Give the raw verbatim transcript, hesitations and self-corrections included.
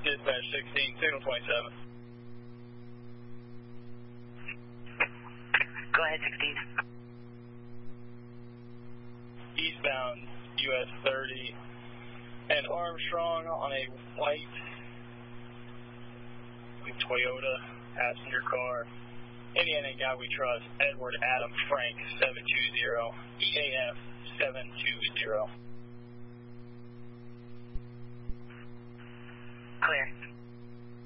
Dispatch sixteen, signal twenty-seven. Go ahead, sixteen. Eastbound U S thirty and Armstrong on a white Toyota passenger car. Indiana guy we trust, Edward Adam Frank seven two zero, E A F seven two zero.